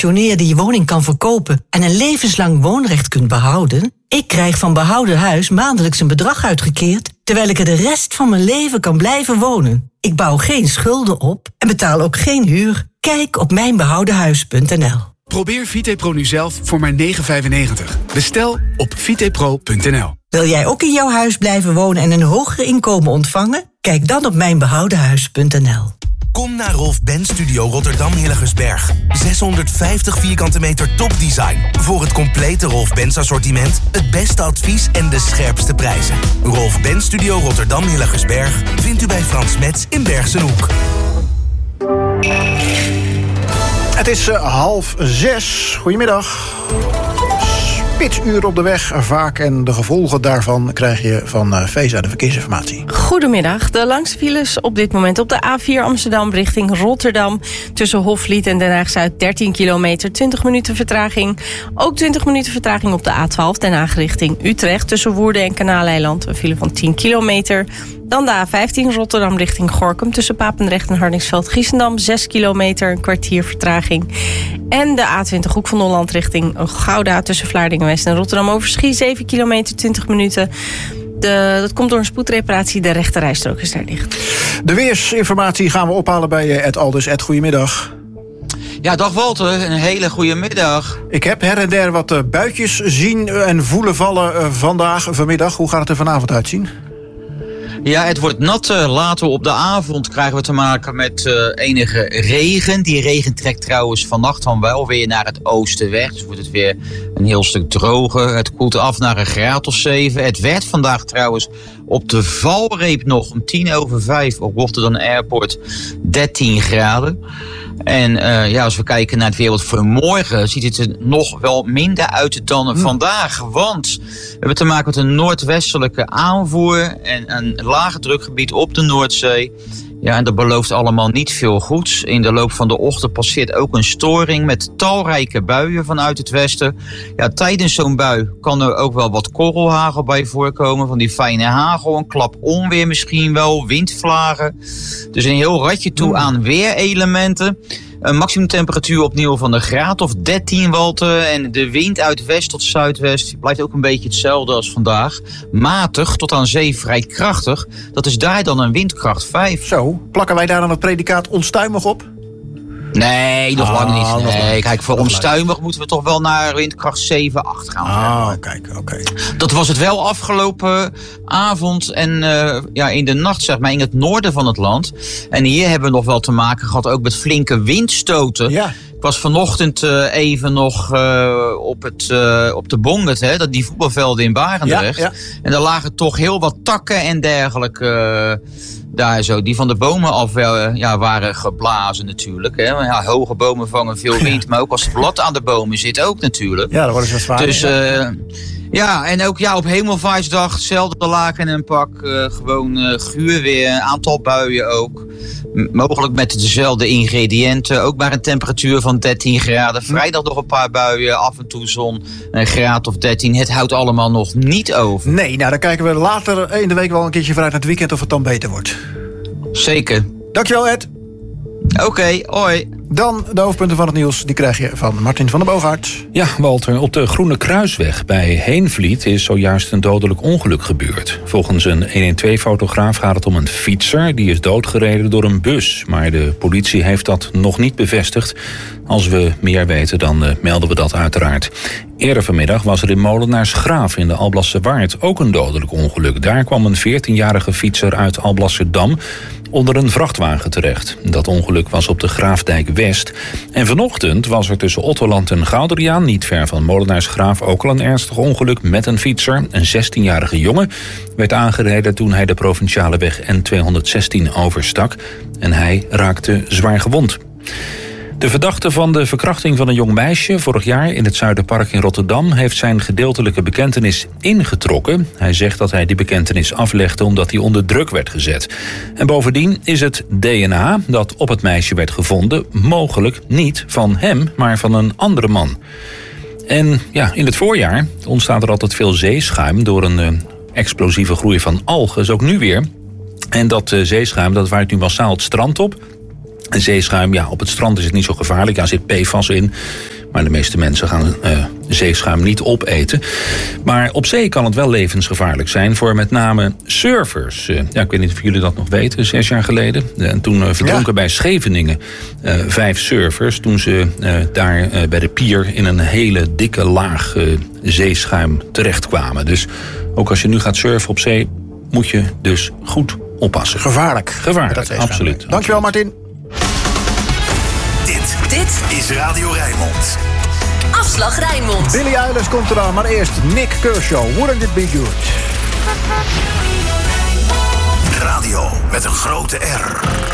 gepensioneerde je woning kan verkopen en een levenslang woonrecht kunt behouden? Ik krijg van Behouden Huis maandelijks een bedrag uitgekeerd, terwijl ik er de rest van mijn leven kan blijven wonen. Ik bouw geen schulden op en betaal ook geen huur. Kijk op mijnbehoudenhuis.nl. Probeer VitePro nu zelf voor maar €9,95. Bestel op vitepro.nl. Wil jij ook in jouw huis blijven wonen en een hoger inkomen ontvangen? Kijk dan op mijnbehoudenhuis.nl. Kom naar Rolf Benz Studio Rotterdam Hilligersberg. 650 vierkante meter topdesign. Voor het complete Rolf Benz assortiment, het beste advies en de scherpste prijzen. Rolf Benz Studio Rotterdam Hilligersberg vindt u bij Frans Metz in Bergsenhoek. Het is 5:30. Goedemiddag. Spitsuur op de weg vaak en de gevolgen daarvan krijg je van Feza, de verkeersinformatie. Goedemiddag. De langste files op dit moment op de A4 Amsterdam richting Rotterdam. Tussen Hofvliet en Den Haag-Zuid 13 kilometer, 20 minuten vertraging. Ook 20 minuten vertraging op de A12 Den Haag richting Utrecht. Tussen Woerden en Kanaaleiland een file van 10 kilometer. Dan de A15 Rotterdam richting Gorinchem. Tussen Papendrecht en Hardingsveld-Giessendam 6 kilometer, een kwartier vertraging. En de A20 Hoek van Holland richting Gouda. Tussen Vlaardingen-West en Rotterdam-Overschie 7 kilometer, 20 minuten. Dat komt door een spoedreparatie. De rechterrijstrook is daar dicht. De weersinformatie gaan we ophalen bij Ed Aldus. Ed, goedemiddag. Ja, dag Walter. Een hele goede middag. Ik heb her en der wat buitjes zien en voelen vallen vanmiddag. Hoe gaat het er vanavond uitzien? Ja, het wordt nat. Later op de avond krijgen we te maken met enige regen. Die regen trekt trouwens vannacht dan wel weer naar het oosten weg. Dus wordt het weer een heel stuk droger. Het koelt af naar een graad of 7. Het werd vandaag trouwens op de valreep nog om 5:10 op Rotterdam Airport 13 graden. En als we kijken naar het weer voor morgen, ziet het er nog wel minder uit dan vandaag. Want we hebben te maken met een noordwestelijke aanvoer en een lage drukgebied op de Noordzee. Ja, en dat belooft allemaal niet veel goeds. In de loop van de ochtend passeert ook een storing met talrijke buien vanuit het westen. Ja, tijdens zo'n bui kan er ook wel wat korrelhagel bij voorkomen. Van die fijne hagel, een klap onweer misschien wel, windvlagen. Dus een heel ratje toe aan weerelementen. Een maximumtemperatuur opnieuw van een graad of 13, Walter. En de wind uit west tot zuidwest blijft ook een beetje hetzelfde als vandaag. Matig tot aan zee vrij krachtig. Dat is daar dan een windkracht 5. Zo, plakken wij daar dan het predicaat onstuimig op? Nee, nog lang niet. Nee, kijk, voor onstuimig moeten we toch wel naar windkracht 7, 8 gaan. Kijk, oké. Dat was het wel afgelopen avond en in de nacht, zeg maar, in het noorden van het land. En hier hebben we nog wel te maken gehad ook met flinke windstoten. Ja. Ik was vanochtend even nog op de Bonget, die voetbalvelden in Barendrecht. Ja. En daar lagen toch heel wat takken en dergelijke daar zo, die van de bomen af waren geblazen natuurlijk. Hè. Ja, hoge bomen vangen veel wind, maar ook als het blad aan de bomen zit ook natuurlijk. Ja, dat wordt dus wat zwaar. Dus en ook op Hemelvaartsdag hetzelfde laken en pak. Gewoon guur weer, een aantal buien ook. Mogelijk met dezelfde ingrediënten. Ook maar een temperatuur van 13 graden. Vrijdag nog een paar buien, af en toe zon, een graad of 13. Het houdt allemaal nog niet over. Nee, dan kijken we later in de week wel een keertje vooruit naar het weekend of het dan beter wordt. Zeker. Dankjewel, Ed. Oké, hoi. Dan de hoofdpunten van het nieuws, die krijg je van Martin van der Boogaard. Ja, Walter, op de Groene Kruisweg bij Heenvliet is zojuist een dodelijk ongeluk gebeurd. Volgens een 112-fotograaf gaat het om een fietser die is doodgereden door een bus. Maar de politie heeft dat nog niet bevestigd. Als we meer weten, dan melden we dat uiteraard. Eerder vanmiddag was er in Molenaarsgraaf in de Alblasserwaard ook een dodelijk ongeluk. Daar kwam een 14-jarige fietser uit Alblasserdam onder een vrachtwagen terecht. Dat ongeluk was op de Graafdijk West. En vanochtend was er tussen Otterland en Gouderiaan, niet ver van Molenaarsgraaf, ook al een ernstig ongeluk met een fietser. Een 16-jarige jongen werd aangereden toen hij de provinciale weg N216 overstak. En hij raakte zwaar gewond. De verdachte van de verkrachting van een jong meisje vorig jaar in het Zuiderpark in Rotterdam heeft zijn gedeeltelijke bekentenis ingetrokken. Hij zegt dat hij die bekentenis aflegde omdat hij onder druk werd gezet. En bovendien is het DNA dat op het meisje werd gevonden mogelijk niet van hem, maar van een andere man. En in het voorjaar ontstaat er altijd veel zeeschuim door een explosieve groei van algen, is ook nu weer. En dat zeeschuim dat waait nu massaal het strand op. En zeeschuim, op het strand is het niet zo gevaarlijk. Daar zit PFAS in. Maar de meeste mensen gaan zeeschuim niet opeten. Maar op zee kan het wel levensgevaarlijk zijn voor met name surfers. Ik weet niet of jullie dat nog weten, 6 jaar geleden. En toen verdronken bij Scheveningen 5 surfers... toen ze daar bij de pier in een hele dikke laag zeeschuim terechtkwamen. Dus ook als je nu gaat surfen op zee, moet je dus goed oppassen. Gevaarlijk, absoluut. Dankjewel, Martin. Dit is Radio Rijnmond. Afslag Rijnmond. Billie Eilish komt eraan, maar eerst Nick Kershaw. Wouldn't it be good? Radio met een grote R.